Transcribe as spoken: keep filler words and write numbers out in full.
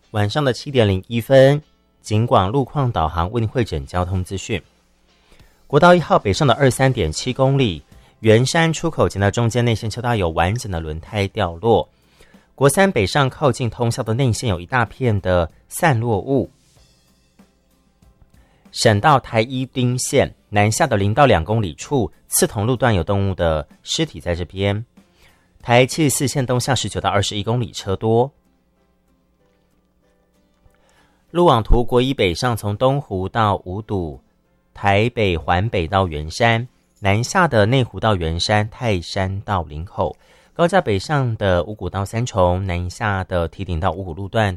晚上的七点零一分，警广路况导航为您汇整交通资讯。国道一号北上的二十三点七公里，圆山出口前的中间内线车道有完整的轮胎掉落。国三北上靠近通校的内线有一大片的散落物。省道台一丁线南下的零到两公里处，刺桐路段有动物的尸体在这边。台七十四线东下十九到二十一公里车多。路网图国一北上从东湖到五堵，台北环北到圆山，南下的内湖到圆山，泰山到林口。高架北上的五股到三重，南下的堤顶到五股路段